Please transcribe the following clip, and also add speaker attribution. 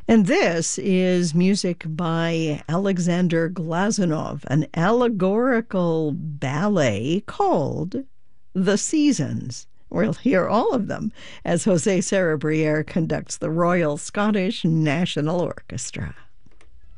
Speaker 1: And this is music by Alexander Glazunov, an allegorical ballet called The Seasons. We'll hear all of them as José Sarrabriere conducts the Royal Scottish National Orchestra.